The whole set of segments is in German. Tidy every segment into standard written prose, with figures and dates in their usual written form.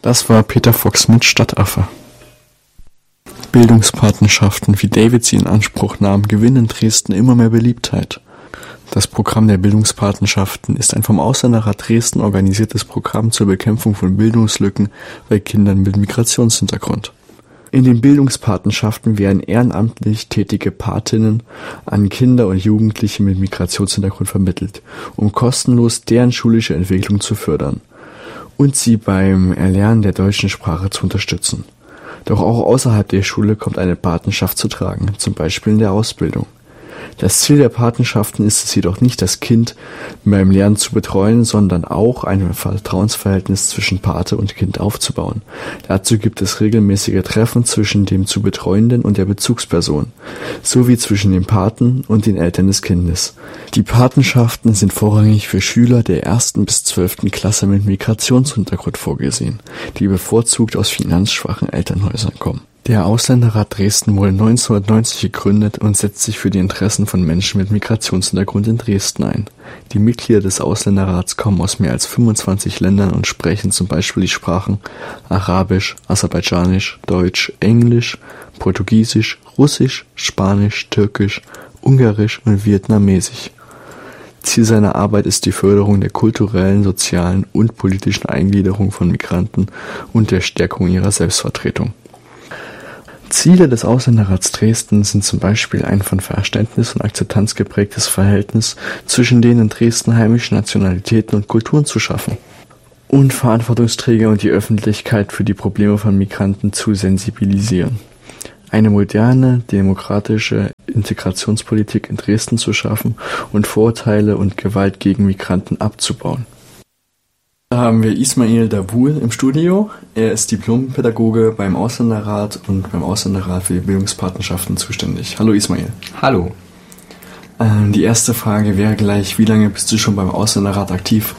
Das war Peter Fox mit Stadtaffe. Bildungspatenschaften, wie David sie in Anspruch nahm, gewinnen in Dresden immer mehr Beliebtheit. Das Programm der Bildungspatenschaften ist ein vom Ausländerrat Dresden organisiertes Programm zur Bekämpfung von Bildungslücken bei Kindern mit Migrationshintergrund. In den Bildungspatenschaften werden ehrenamtlich tätige Patinnen an Kinder und Jugendliche mit Migrationshintergrund vermittelt, um kostenlos deren schulische Entwicklung zu fördern und sie beim Erlernen der deutschen Sprache zu unterstützen. Doch auch außerhalb der Schule kommt eine Patenschaft zu tragen, zum Beispiel in der Ausbildung. Das Ziel der Patenschaften ist es jedoch nicht, das Kind beim Lernen zu betreuen, sondern auch ein Vertrauensverhältnis zwischen Pate und Kind aufzubauen. Dazu gibt es regelmäßige Treffen zwischen dem zu Betreuenden und der Bezugsperson, sowie zwischen dem Paten und den Eltern des Kindes. Die Patenschaften sind vorrangig für Schüler der 1. bis 12. Klasse mit Migrationshintergrund vorgesehen, die bevorzugt aus finanzschwachen Elternhäusern kommen. Der Ausländerrat Dresden wurde 1990 gegründet und setzt sich für die Interessen von Menschen mit Migrationshintergrund in Dresden ein. Die Mitglieder des Ausländerrats kommen aus mehr als 25 Ländern und sprechen zum Beispiel die Sprachen Arabisch, Aserbaidschanisch, Deutsch, Englisch, Portugiesisch, Russisch, Spanisch, Türkisch, Ungarisch und Vietnamesisch. Ziel seiner Arbeit ist die Förderung der kulturellen, sozialen und politischen Eingliederung von Migranten und der Stärkung ihrer Selbstvertretung. Ziele des Ausländerrats Dresden sind zum Beispiel ein von Verständnis und Akzeptanz geprägtes Verhältnis zwischen den in Dresden heimischen Nationalitäten und Kulturen zu schaffen und Verantwortungsträger und die Öffentlichkeit für die Probleme von Migranten zu sensibilisieren. Eine moderne, demokratische Integrationspolitik in Dresden zu schaffen und Vorurteile und Gewalt gegen Migranten abzubauen. Da haben wir Ismail Dabul im Studio. Er ist Diplompädagoge beim Ausländerrat und beim Ausländerrat für die Bildungspatenschaften zuständig. Hallo Ismail. Hallo. Die erste Frage wäre gleich, wie lange bist du schon beim Ausländerrat aktiv?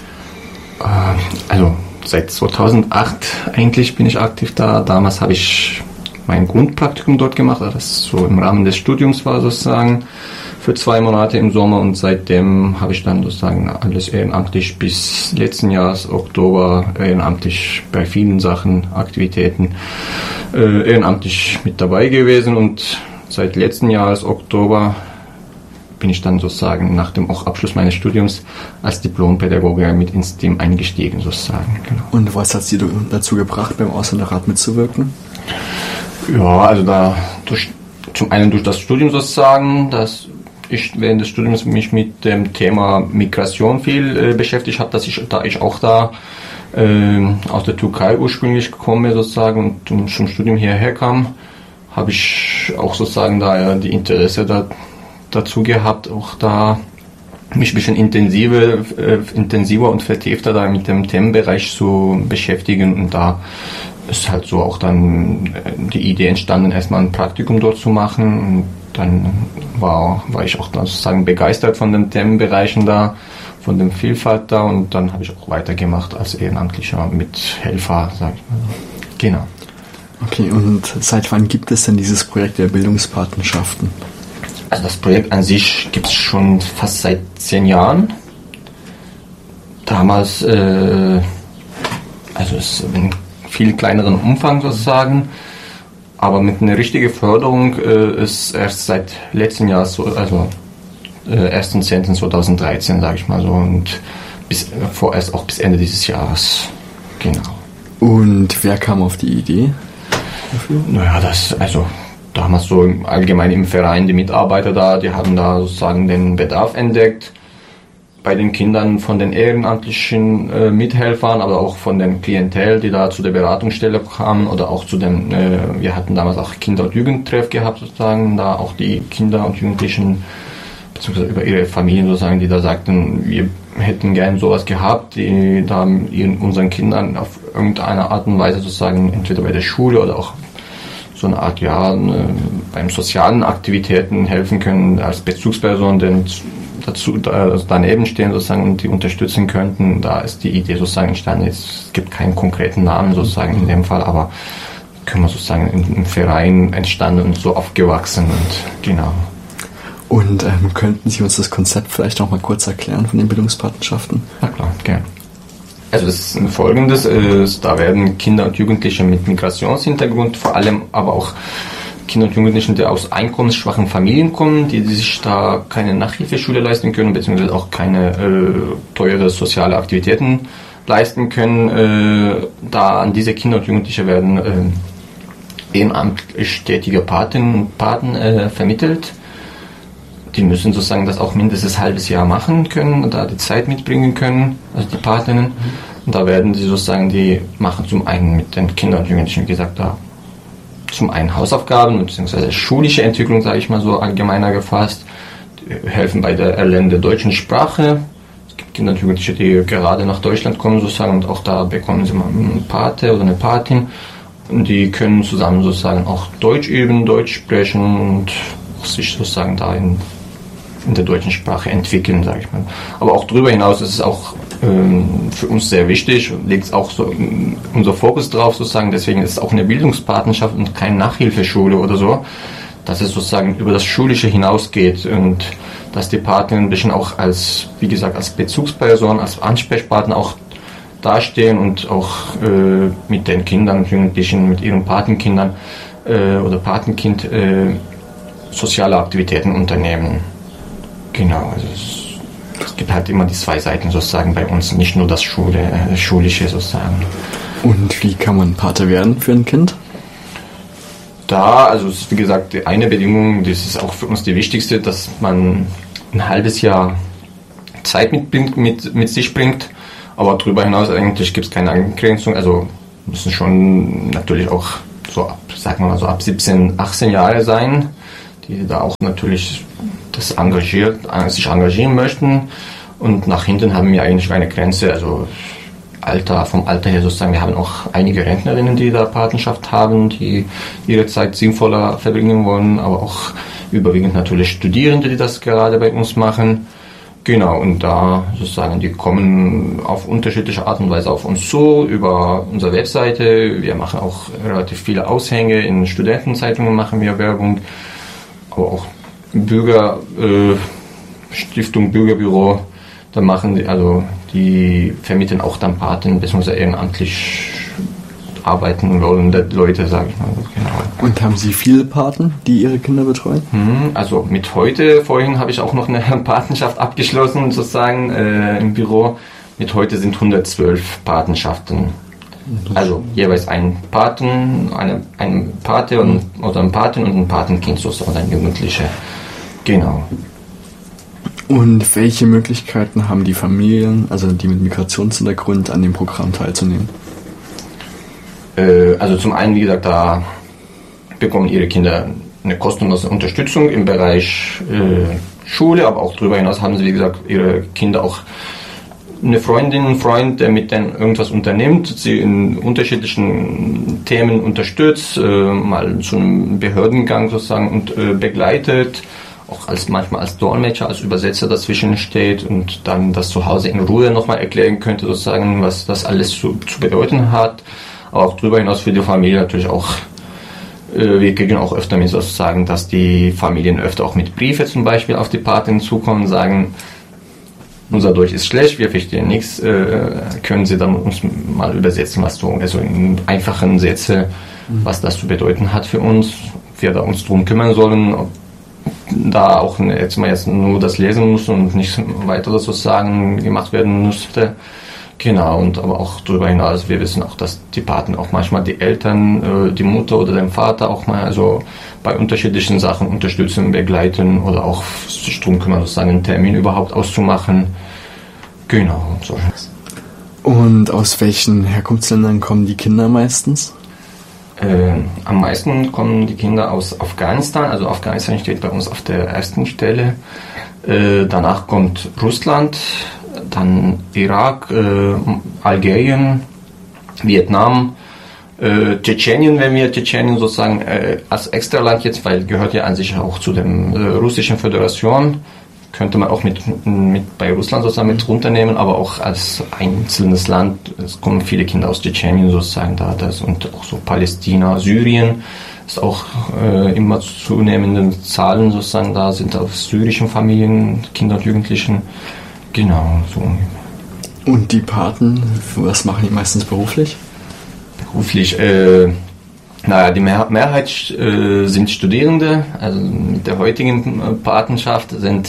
Also seit 2008 eigentlich bin ich aktiv da. Damals habe ich mein Grundpraktikum dort gemacht, das so im Rahmen des Studiums war sozusagen, für 2 Monate im Sommer, und seitdem habe ich dann sozusagen alles ehrenamtlich bis letzten Jahres Oktober ehrenamtlich bei vielen Sachen, Aktivitäten ehrenamtlich mit dabei gewesen, und seit letzten Jahres Oktober bin ich dann sozusagen nach dem auch Abschluss meines Studiums als Diplompädagoge mit ins Team eingestiegen sozusagen. Genau. Und was hat Sie dazu gebracht, beim Ausländerrat mitzuwirken? Ja, also zum einen durch das Studium sozusagen, dass ich während des Studiums mich mit dem Thema Migration viel beschäftigt habe, da ich auch da aus der Türkei ursprünglich gekommen sozusagen und zum Studium hierher kam, habe ich auch sozusagen da die Interesse dazu gehabt, auch da mich ein bisschen intensiver und vertiefter da mit dem Themenbereich zu beschäftigen, und da ist halt so auch dann die Idee entstanden, erstmal ein Praktikum dort zu machen, und dann war ich auch dann sozusagen begeistert von den Themenbereichen da, von der Vielfalt da, und dann habe ich auch weitergemacht als Ehrenamtlicher Mithelfer, sage ich mal. Genau. Okay, und seit wann gibt es denn dieses Projekt der Bildungspatenschaften? Also das Projekt an sich gibt es schon fast seit 10 Jahren. Damals, also es in viel kleineren Umfang sozusagen, aber mit einer richtigen Förderung ist erst seit letztem Jahr, also 1.10.2013, sage ich mal so, und vorerst auch bis Ende dieses Jahres. Genau. Und wer kam auf die Idee dafür? Naja, damals so allgemein im Verein, die Mitarbeiter da, die haben da sozusagen den Bedarf entdeckt bei den Kindern von den ehrenamtlichen Mithelfern, aber auch von den Klientel, die da zu der Beratungsstelle kamen, oder auch zu den, wir hatten damals auch Kinder- und Jugendtreff gehabt sozusagen, da auch die Kinder und Jugendlichen, beziehungsweise über ihre Familien sozusagen, die da sagten, wir hätten gern sowas gehabt, die da unseren Kindern auf irgendeine Art und Weise sozusagen entweder bei der Schule oder auch so eine Art, beim sozialen Aktivitäten helfen können, als Bezugsperson, denn daneben stehen sozusagen und die unterstützen könnten. Da ist die Idee sozusagen entstanden. Es gibt keinen konkreten Namen sozusagen in dem Fall, aber können wir sozusagen im Verein entstanden und so aufgewachsen, und genau. Und könnten Sie uns das Konzept vielleicht noch mal kurz erklären von den Bildungspatenschaften? Na klar, gerne. Also das ist Folgendes, da werden Kinder und Jugendliche mit Migrationshintergrund, vor allem aber auch Kinder und Jugendliche, die aus einkommensschwachen Familien kommen, die sich da keine Nachhilfeschule leisten können, beziehungsweise auch keine teure soziale Aktivitäten leisten können. Da an diese Kinder und Jugendliche werden ehrenamtlich tätige Patinnen und Paten vermittelt. Die müssen sozusagen das auch mindestens ein halbes Jahr machen können und da die Zeit mitbringen können, also die Patinnen. Und da werden sie sozusagen, die machen zum einen mit den Kindern und Jugendlichen, wie gesagt, da zum einen Hausaufgaben bzw. schulische Entwicklung, sage ich mal so allgemeiner gefasst, die helfen bei der Erlernen der deutschen Sprache. Es gibt Kinder und Jugendliche, die gerade nach Deutschland kommen sozusagen und auch da bekommen sie mal einen Pate oder eine Patin und die können zusammen sozusagen auch Deutsch üben, Deutsch sprechen und sich sozusagen da in der deutschen Sprache entwickeln, sage ich mal. Aber auch darüber hinaus ist es auch für uns sehr wichtig und legt auch so unser Fokus drauf sozusagen. Deswegen ist es auch eine Bildungspartnerschaft und keine Nachhilfeschule oder so, dass es sozusagen über das Schulische hinausgeht und dass die Partner ein bisschen auch als, wie gesagt, als Bezugsperson, als Ansprechpartner auch dastehen und auch mit den Kindern und Jugendlichen, mit ihren Patenkindern oder Patenkind soziale Aktivitäten unternehmen. Genau, also es gibt halt immer die zwei Seiten sozusagen bei uns, nicht nur das Schulische sozusagen. Und wie kann man Pate werden für ein Kind? Da, also es ist wie gesagt die eine Bedingung, das ist auch für uns die wichtigste, dass man ein halbes Jahr Zeit mit sich bringt, aber darüber hinaus eigentlich gibt es keine Angrenzung, also müssen schon natürlich auch so ab, sagen wir mal so ab 17, 18 Jahre sein, die da auch natürlich sich engagieren möchten und nach hinten haben wir eigentlich eine Grenze, also vom Alter her sozusagen, wir haben auch einige Rentnerinnen, die da Patenschaft haben, die ihre Zeit sinnvoller verbringen wollen, aber auch überwiegend natürlich Studierende, die das gerade bei uns machen. Genau, und da sozusagen, die kommen auf unterschiedliche Art und Weise auf uns zu, über unsere Webseite, wir machen auch relativ viele Aushänge, in Studentenzeitungen machen wir Werbung, aber auch Stiftung Bürgerbüro, da die vermitteln auch dann Paten bzw. ehrenamtlich arbeiten wollende Leute, sage ich mal. Genau. Und haben Sie viele Paten, die Ihre Kinder betreuen? Also vorhin habe ich auch noch eine Patenschaft abgeschlossen, sozusagen im Büro. Mit heute sind 112 Patenschaften. Also jeweils ein Paten, ein Pate oder ein Paten und ein Patenkind sozusagen, ein Jugendlicher. Genau. Und welche Möglichkeiten haben die Familien, also die mit Migrationshintergrund, an dem Programm teilzunehmen? Also zum einen, wie gesagt, da bekommen ihre Kinder eine kostenlose Unterstützung im Bereich Schule, aber auch darüber hinaus haben sie, wie gesagt, ihre Kinder auch eine Freundin, einen Freund, der mit denen irgendwas unternimmt, sie in unterschiedlichen Themen unterstützt, mal zu einem Behördengang sozusagen und begleitet, auch manchmal als Dolmetscher, als Übersetzer dazwischen steht und dann das zu Hause in Ruhe nochmal erklären könnte, sozusagen, was das alles zu bedeuten hat. Aber auch darüber hinaus für die Familie natürlich auch, wir kriegen auch öfter mit sozusagen, dass die Familien öfter auch mit Briefe zum Beispiel auf die Paten zukommen und sagen, unser Deutsch ist schlecht, wir verstehen nichts, können Sie dann uns mal übersetzen, also in einfachen Sätzen, was das zu bedeuten hat für uns, wir da uns drum kümmern sollen, ob da auch jetzt nur das lesen muss und nichts weiteres sozusagen gemacht werden musste. Genau, und aber auch darüber hinaus, wir wissen auch, dass die Paten auch manchmal die Eltern, die Mutter oder den Vater auch mal also bei unterschiedlichen Sachen unterstützen, begleiten oder auch sich drum kümmern, sozusagen einen Termin überhaupt auszumachen. Genau. So. Und aus welchen Herkunftsländern kommen die Kinder meistens? Am meisten kommen die Kinder aus Afghanistan, also Afghanistan steht bei uns auf der ersten Stelle. Danach kommt Russland, dann Irak, Algerien, Vietnam, Tschetschenien, wenn wir Tschetschenien sozusagen als Extraland jetzt, weil gehört ja an sich auch zu der russischen Föderation, könnte man auch mit bei Russland sozusagen mit runternehmen, aber auch als einzelnes Land, es kommen viele Kinder aus Tschetschenien sozusagen da, und auch so Palästina, Syrien, ist auch immer zunehmende Zahlen sozusagen da, sind aus syrischen Familien, Kinder und Jugendlichen, genau, so. Und die Paten, was machen die meistens beruflich? Beruflich, die Mehrheit sind Studierende. Also mit der heutigen Patenschaft sind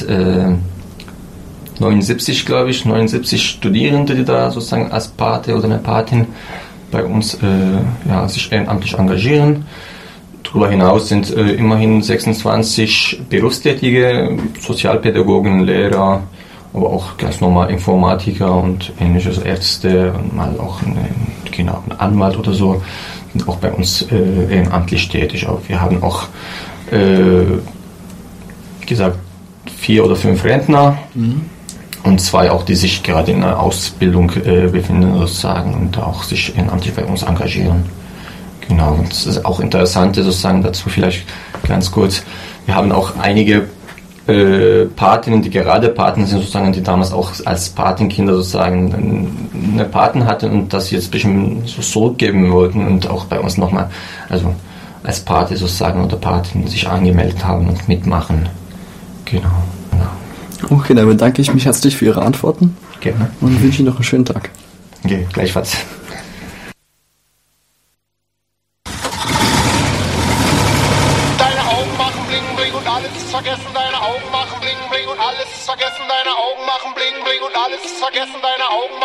79 Studierende, die da sozusagen als Pate oder eine Patin bei uns sich ehrenamtlich engagieren. Darüber hinaus sind immerhin 26 Berufstätige, Sozialpädagogen, Lehrer, aber auch ganz normal Informatiker und ähnliches, Ärzte und mal auch ein Anwalt oder so, sind auch bei uns ehrenamtlich tätig. Aber wir haben auch, 4 oder 5 Rentner und 2 auch, die sich gerade in einer Ausbildung befinden sozusagen und auch sich ehrenamtlich bei uns engagieren. Genau, und das ist auch interessant sozusagen dazu vielleicht ganz kurz. Wir haben auch einige Patinnen, die gerade Paten sind, sozusagen, die damals auch als Patenkinder sozusagen eine Paten hatten und das jetzt ein bisschen so zurückgeben wollten und auch bei uns nochmal, also als Pate sozusagen oder Patin sich angemeldet haben und mitmachen. Genau. Okay, dann bedanke ich mich herzlich für Ihre Antworten. Gerne. Und wünsche Ihnen noch einen schönen Tag. Okay, gleichfalls. Vergessen, deine Augen machen bling bling und alles vergessen, deine Augen machen bling bling und alles vergessen, deine Augen machen